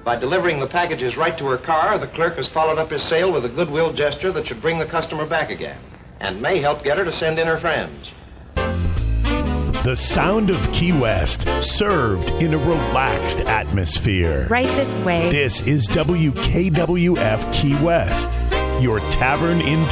By delivering the packages right to her car, the clerk has followed up his sale with a goodwill gesture that should bring the customer back again and may help get her to send in her friends. The sound of Key West, served in a relaxed atmosphere. Right this way. This is WKWF Key West, your tavern in